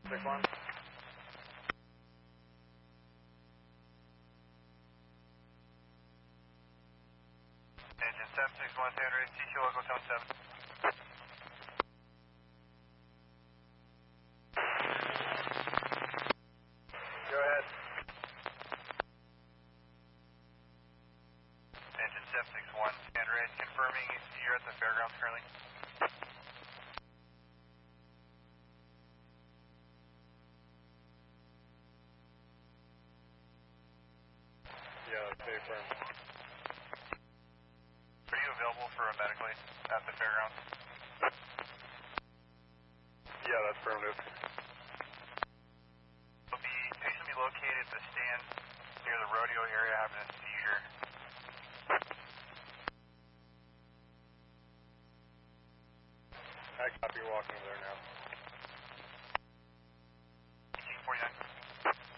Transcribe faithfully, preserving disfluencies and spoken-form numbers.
six one. Engine seven six one, San Andreas, T C local tone seven. Go ahead. Engine seven six one, San Andreas, confirming you're at the fairgrounds currently. Yeah, that's very firm. Are you available for a medically at the fairgrounds? Yeah, that's affirmative. Will be patient will be located at the stand near the rodeo area having a seizure. I copy, walking over there now.